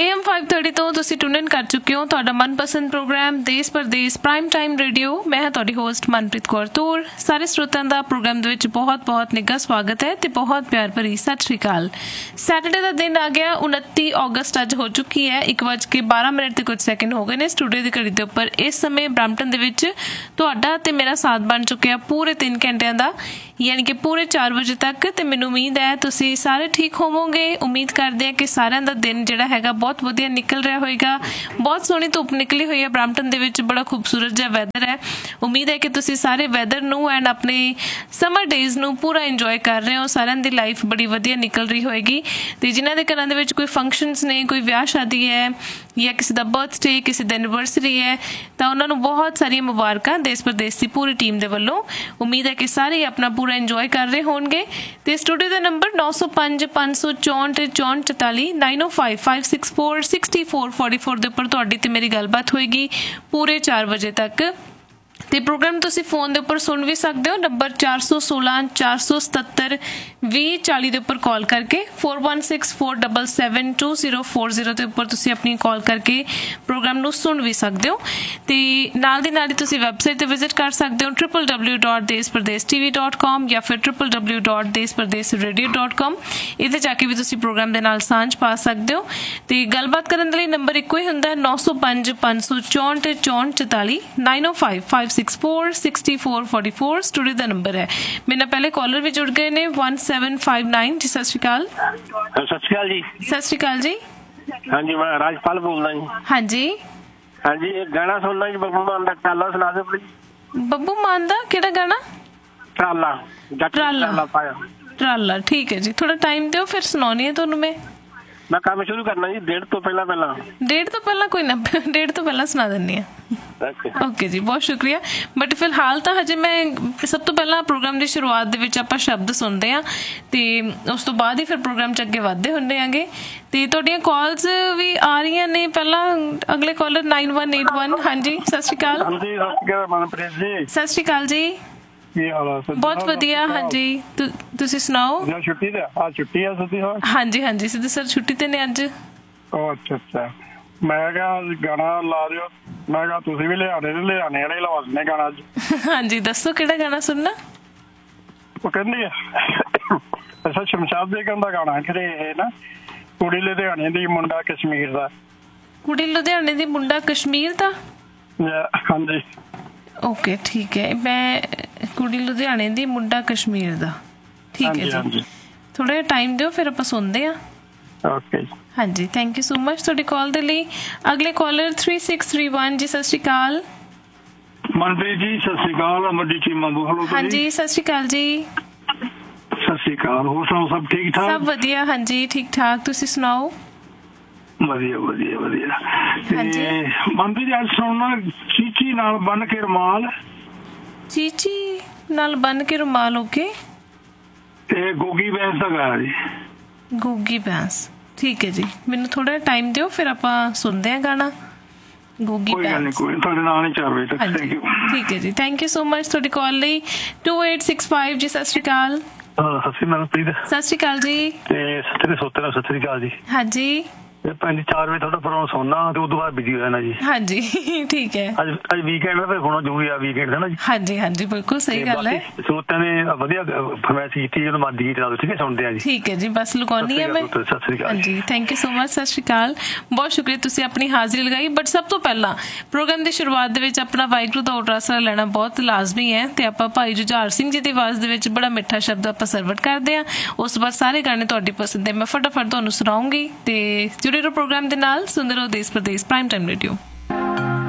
AM 5:30 ਤੋਂ ਤੁਸੀਂ tune ਇਨ ਕਰ ਚੁੱਕੇ ਹੋ ਤੁਹਾਡਾ ਮਨਪਸੰਦ ਪ੍ਰੋਗਰਾਮ ਦੇਸ਼ ਪਰਦੇਸ ਪ੍ਰਾਈਮ ਟਾਈਮ ਰੇਡੀਓ। ਮੈਂ ਹਾਂ ਤੁਹਾਡੀ ਹੋਸਟ ਮਨਪ੍ਰੀਤ ਕੌਰ ਤੂਰ। ਸਾਰੇ ਸਰੋਤਿਆਂ ਦਾ ਪ੍ਰੋਗਰਾਮ ਦੇ ਵਿੱਚ ਬਹੁਤ ਨਿੱਘਾ ਸਵਾਗਤ ਹੈ ਤੇ ਬਹੁਤ ਪਿਆਰ ਭਰੀ ਸਤਿ ਸ਼੍ਰੀ ਅਕਾਲ। ਸੈਟਰਡੇ ਦਾ ਦਿਨ ਆ ਗਿਆ, 29 ਅਗਸਤ ਅੱਜ ਹੋ ਚੁੱਕੀ ਹੈ। 1:12 ਤੇ ਕੁਝ ਸੈਕਿੰਡ ਹੋ ਗਏ ਨੇ ਸਟੂਡੀਓ ਦੀ ਘੜੀ ਦੇ ਉੱਪਰ। ਇਸ ਸਮੇਂ ਬਰੈਂਪਟਨ ਦੇ ਵਿੱਚ ਤੁਹਾਡਾ ਤੇ ਮੇਰਾ ਸਾਥ ਬਣ ਚੁੱਕਿਆ ਪੂਰੇ 3 ਘੰਟਿਆਂ ਦਾ, ਯਾਨੀ ਕਿ ਪੂਰੇ 4 ਵਜੇ ਤੱਕ। ਤੇ ਮੈਨੂੰ ਉਮੀਦ ਹੈ ਤੁਸੀਂ ਸਾਰੇ ਠੀਕ ਹੋਵੋਗੇ। ਉਮੀਦ ਕਰਦੇ ਹਾਂ ਕਿ ਸਾਰਿਆਂ ਦਾ ਦਿਨ ਜਿਹੜਾ ਹੈਗਾ ਬਹੁਤ ਵਧੀਆ ਨਿਕਲ ਰਿਹਾ ਹੋਏਗਾ। ਬਹੁਤ ਸੋਹਣੀ ਧੁੱਪ ਨਿਕਲੀ ਹੋਈ ਹੈ ਬਰੈਂਪਟਨ ਦੇ ਵਿੱਚ, ਬੜਾ ਖੂਬਸੂਰਤ ਜਿਹਾ ਵੈਦਰ ਹੈ। ਉਮੀਦ ਹੈ ਕਿ ਤੁਸੀਂ ਸਾਰੇ ਵੈਦਰ ਨੂੰ ਐਂਡ ਆਪਣੇ ਸਮਰ ਡੇਜ਼ ਨੂੰ ਪੂਰਾ ਇੰਜੋਏ ਕਰ ਰਹੇ ਹੋ। ਸਾਰਿਆਂ ਦੀ ਲਾਈਫ ਬੜੀ ਵਧੀਆ ਨਿਕਲ ਰਹੀ ਹੋਏਗੀ। ਤੇ ਜਿਨ੍ਹਾਂ ਦੇ ਘਰਾਂ ਦੇ ਵਿੱਚ ਕੋਈ ਫੰਕਸ਼ਨਸ ਨੇ, ਕੋਈ ਵਿਆਹ ਸ਼ਾਦੀ ਹੈ ਜਾਂ ਕਿਸੇ ਦਾ ਬਰਥਡੇ, ਕਿਸੇ ਦੀ ਐਨੀਵਰਸਰੀ ਹੈ, ਤਾਂ ਉਹਨਾਂ ਨੂੰ ਬਹੁਤ ਸਾਰੀਆਂ ਮੁਬਾਰਕਾਂ ਦੇਸ਼ ਪ੍ਰਦੇਸ਼ ਦੀ ਪੂਰੀ ਟੀਮ ਦੇ ਵੱਲੋਂ। ਉਮੀਦ ਹੈ ਕਿ ਸਾਰੇ ਆਪਣਾ ਪੂਰਾ ਇੰਜੋਏ ਕਰ ਰਹੇ ਹੋਣਗੇ। ਤੇ ਸਟੂਡੀਓ ਦਾ ਨੰਬਰ 905 564 44 905 564 6444 ਦੇ ਉੱਪਰ ਤੁਹਾਡੀ ਤੇ ਮੇਰੀ ਗੱਲਬਾਤ ਹੋਏਗੀ ਪੂਰੇ 4 ਵਜੇ ਤੱਕ। ਤੇ ਪ੍ਰੋਗਰਾਮ ਤੁਸੀਂ ਫੋਨ ਦੇ ਉੱਪਰ ਸੁਣ ਵੀ ਸਕਦੇ ਹੋ। ਨੰਬਰ 416 477 2040 ਦੇ ਉੱਪਰ ਕਾਲ ਕਰਕੇ 4164772040 ਦੇ ਉੱਪਰ ਤੁਸੀਂ ਆਪਣੀ ਕਾਲ ਕਰਕੇ ਪ੍ਰੋਗਰਾਮ ਨੂੰ ਸੁਣ ਵੀ ਸਕਦੇ ਹੋ। ਤੇ ਨਾਲ ਦੀ ਨਾਲ ਹੀ ਤੁਸੀਂ ਵੈਬਸਾਈਟ ਤੇ ਵਿਜ਼ਿਟ ਕਰ ਸਕਦੇ ਹੋ www.deshpardestv.com ਜਾਂ ਫਿਰ www.deshpardesradio.com। ਇਹਦੇ ਜਾ ਕੇ ਵੀ ਤੁਸੀਂ ਪ੍ਰੋਗਰਾਮ ਦੇ ਨਾਲ ਸਾਂਝ ਪਾ ਸਕਦੇ ਹੋ। ਤੇ ਗੱਲਬਾਤ ਕਰਨ ਦੇ ਲਈ ਨੰਬਰ ਇੱਕੋ ਹੀ ਹੁੰਦਾ 905 564 44 905 564 6444 ਸਟੂਡੀਓ ਦਾ ਨੰਬਰ ਹੈ। ਮੇਰੇ ਨਾਲ ਪਹਿਲੇ ਕਾਲਰ ਵੀ ਜੁੜ ਗਏ ਨੇ 1759 ਜੀ। ਸਤਿ ਸ਼੍ਰੀ ਅਕਾਲ। ਸਤਿ ਸ਼੍ਰੀ ਅਕਾਲ ਜੀ। ਸਤਿ ਸ਼੍ਰੀ ਅਕਾਲ ਜੀ। ਹਾਂਜੀ, ਮੈਂ ਰਾਜਪਾਲ ਬੋਲਦਾ ਜੀ। ਹਾਂਜੀ ਹਾਂਜੀ, ਇਹ ਗਾਣਾ ਸੁਣਨਾ ਜੀ, ਬੱਬੂ ਮਾਨ ਦਾ ਟਰਾਲਾ ਸੁਣਾ ਦਿਓ ਪਲੀਜ਼। ਬੱਬੂ ਮਾਨ ਦਾ ਕਿਹੜਾ ਗਾਣਾ? ਟਰਾਲਾ। ਟਰਾਲਾ ਪਾਇਆ ਟਰਾਲਾ। ਠੀਕ ਹੈ ਜੀ, ਥੋੜਾ ਟਾਈਮ ਦਿਓ ਫਿਰ ਸੁਣਾਉਣੀ ਹੈ ਤੁਹਾਨੂੰ। ਮੈਂ ਕੰਮ ਸ਼ੁਰੂ ਕਰਨਾ ਜੀ 1:30 ਤੋਂ ਪਹਿਲਾਂ। 1:30 ਤੋਂ ਪਹਿਲਾਂ? ਕੋਈ ਨਾ, 1:30 ਤੋਂ ਪਹਿਲਾਂ ਸੁਣਾ ਦਿੰਦੀ ਹਾਂ। ਓਕੇ ਜੀ, ਬਹੁਤ ਸ਼ੁਕਰੀਆ। ਬਟ ਫਿਲਹਾਲ ਤਾਂ ਹਜੇ ਮੈਂ ਸਭ ਤੋਂ ਪਹਿਲਾਂ ਪ੍ਰੋਗਰਾਮ ਦੀ ਸ਼ੁਰੂਆਤ ਦੇ ਵਿੱਚ ਆਪਾਂ ਸ਼ਬਦ ਸੁਣਦੇ ਹਾਂ ਤੇ ਉਸ ਤੋਂ ਬਾਅਦ ਹੀ ਫਿਰ ਪ੍ਰੋਗਰਾਮ 'ਚ ਅੱਗੇ ਵੱਧਦੇ ਹੁੰਦੇ ਆਂਗੇ। ਤੇ ਤੁਹਾਡੀਆਂ ਕਾਲਸ ਵੀ ਆ ਰਹੀਆਂ ਨੇ। ਪਹਿਲਾਂ ਅਗਲੇ ਕਾਲਰ 9181। ਹਾਂਜੀ, ਸਤਿ ਸ਼੍ਰੀ ਅਕਾਲ। ਮਨਪ੍ਰੀਤ ਜੀ। ਸਤਿ ਸ਼੍ਰੀ ਅਕਾਲ ਜੀ। ਬਹੁਤ ਵਧੀਆ। ਹਾਂਜੀ, ਤੁਸੀਂ ਸੁਣਾਓ। ਛੁੱਟੀ ਤੇ ਛੁੱਟੀ ਆ ਸਿੱਧੀ? ਹਾਂਜੀ ਸਿੱਧੂ ਸਰ ਛੁੱਟੀ ਤੇ ਨੇ ਅੱਜ। ਅੱਛਾ। ਮੈਂ ਕਿਹਾ ਗਾਣਾ ਲਾ ਦਿਓ। ਮੈਂ ਕਿਹਾ ਤੁਸੀਂ ਵੀ ਲਿਆਣੇ ਵਾਲੇ ਲਵਾ ਦਿੰਦੇ ਗਾਣਾ ਅੱਜ। ਹਾਂਜੀ, ਦੱਸੋ ਕਿਹੜਾ ਗਾਣਾ ਸੁਣਨਾ? ਉਹ ਕਹਿੰਦੀ ਅੱਛਾ, ਸ਼ਮਸ਼ਾਦ ਬੇਗਮ ਦਾ ਗਾਣਾ ਕਿਤੇ ਇਹ ਨਾ, ਕੁੜੀ ਲੁਧਿਆਣੇ ਦੀ ਮੁੰਡਾ ਕਸ਼ਮੀਰ ਦਾ। ਕੁੜੀ ਲੁਧਿਆਣੇ ਦੀ ਮੁੰਡਾ ਕਸ਼ਮੀਰ ਦਾ? ਹਾਂਜੀ। ਓਕੇ, ਠੀਕ ਹੈ। ਮੈਂ ਕੁੜੀ ਲੁਧਿਆਣੇ ਦੀ ਮੁੰਡਾ ਕਸ਼ਮੀਰ ਦਾ। ਠੀਕ ਹੈ ਜੀ, ਥੋੜਾ ਜਿਹਾ ਟਾਈਮ ਦਿਓ ਫਿਰ ਆਪਾਂ ਸੁਣਦੇ ਹਾਂ। ਓਕੇ। ਹਾਂਜੀ, ਥੈਂਕ ਯੂ ਸੋ ਮਚ ਤੁਹਾਡੀ ਕਾਲ ਦੇ ਲਈ। ਅਗਲੇ ਕਾਲਰ 3631 ਜੀ। ਸਤਿ ਸ਼੍ਰੀ ਅਕਾਲ। ਮਨਪ੍ਰੀਤ ਜੀ ਸਤਿ ਸ਼੍ਰੀ ਅਕਾਲ। ਅਮਰਜੀਤ ਚੀਮਾ ਬੋਲੋ। ਹਾਂਜੀ, ਸਤਿ ਸ਼੍ਰੀ ਅਕਾਲ ਜੀ। ਸਤਿ ਸ਼੍ਰੀ ਅਕਾਲ। ਹੋਰ ਸੁਣਾਓ, ਸਭ ਠੀਕ ਠਾਕ? ਸਭ ਵਧੀਆ। ਹਾਂਜੀ, ਠੀਕ ਠਾਕ। ਤੁਸੀਂ ਸੁਣਾਓ? ਵਧੀਆ। ਤੇ ਮਨਪ੍ਰੀਤ ਜੀ ਅੱਜ ਸੁਣਨਾ ਚੀਚੀ ਨਾਲ ਬੰਨ ਕੇ ਰੁਮਾਲ। ਚੀਚੀ ਨਾਲ ਬੰਨ ਕੇ ਰੁਮਾਲ। ਓਕੇ। ਤੇ ਗੋਗੀ ਬੈਂਸ ਦਾ ਗਾਇਆ ਜੀ। ਗੋਗੀ ਬੈਂਸ, ਠੀਕ ਹੈ ਜੀ। ਮੈਨੂੰ ਥੋੜਾ ਟਾਈਮ ਦਿਓ ਫਿਰ ਆਪਾਂ ਸੁਣਦੇ ਹਾਂ ਗਾਣਾ ਗੋਗੀ ਬੈਂਸ। ਕੋਈ ਤੁਹਾਡੇ ਨਾਲ ਹੀ 4 ਵਜੇ ਤੱਕ। Thank you. ਠੀਕ ਹੈ ਜੀ, ਥੈਂਕ ਯੂ ਸੋ ਮਚ ਤੁਹਾਡੀ ਕਾਲ ਲਈ। 2865 ਜੀ। ਸਤਿ ਸ਼੍ਰੀ ਅਕਾਲ। ਸਤਿ ਸ਼੍ਰੀ ਅਕਾਲ ਜੀ। ਤੇ ਸਤਿ ਸ਼੍ਰੀ ਅਕਾਲ ਜੀ। ਹਾਂਜੀ। 4 ਵਜੇ ਤੁਹਾਡਾ ਪ੍ਰੋਗਰਾਮ ਸੁਣਨਾ ਤੇ ਉਦੋਂ ਬਾਅਦ ਬਿਜੀ ਹੋ ਜਾਣਾ ਜੀ। ਹਾਂਜੀ, ਠੀਕ ਹੈ। ਅੱਜ ਵੀਕਐਂਡ ਹੈ, ਹੋਣਾ ਜ਼ਰੂਰੀ ਆ ਵੀਕਐਂਡ ਹੈ ਨਾ ਜੀ। ਹਾਂਜੀ, ਬਿਲਕੁਲ ਸਹੀ ਗੱਲ ਹੈ। ਸਰੋਤਿਆਂ ਨੇ ਵਧੀਆ ਫਰਮਾਇਸ਼ ਕੀਤੀ, ਜਦੋਂ ਮਰਜ਼ੀ ਗੀਤ ਲਾ ਦਿਓ। ਠੀਕ ਹੈ, ਸੁਣਦੇ ਆ ਜੀ। ਠੀਕ ਹੈ ਜੀ, ਬਸ ਲਗਾਉਣੀ ਆ ਮੈਂ। ਸਤਿ ਸ਼੍ਰੀ ਅਕਾਲ। ਹਾਂਜੀ, ਥੈਂਕ ਯੂ ਸੋ ਮਚ। ਸਤਿ ਸ਼੍ਰੀ ਅਕਾਲ। ਬਹੁਤ ਸ਼ੁਕਰੀਆ, ਤੁਸੀਂ ਆਪਣੀ ਹਾਜ਼ਰੀ ਲਗਾਈ। ਬਟ ਸਭ ਤੋਂ ਪਹਿਲਾਂ ਪ੍ਰੋਗਰਾਮ ਦੀ ਸ਼ੁਰੂਆਤ ਦੇ ਵਿੱਚ ਆਪਣਾ ਵਾਹਿਗੁਰੂ ਦਾ ਓਟ ਆਸਰਾ ਲੈਣਾ ਬਹੁਤ ਲਾਜ਼ਮੀ ਹੈ। ਤੇ ਆਪਾਂ ਭਾਈ ਜੁਝਾਰ ਸਿੰਘ ਜੀ ਦੀ ਆਵਾਜ਼ ਦੇ ਵਿੱਚ ਬੜਾ ਮਿੱਠਾ ਸ਼ਬਦ ਆਪਾਂ ਸਰਵਟ ਕਰਦੇ ਹਾਂ। ਉਸ ਤੋਂ ਬਾਅਦ ਸਾਰੇ ਗਾਣੇ ਤੁਹਾਡੀ ਪਸੰਦ ਦੇ ਮੈਂ ਫਟਾਫਟ ਤੁਹਾਨੂੰ ਸੁਣਾਉਂਗੀ। ਤੇ ਜੁੜੇ ਰਹੋ ਪ੍ਰੋਗਰਾਮ ਦੇ ਨਾਲ। ਸੁਣਦੇ ਰਹੋ ਦੇਸ਼ ਪ੍ਰਦੇਸ਼ ਪ੍ਰਾਈਮ ਟਾਈਮ ਰੇਡੀਓ।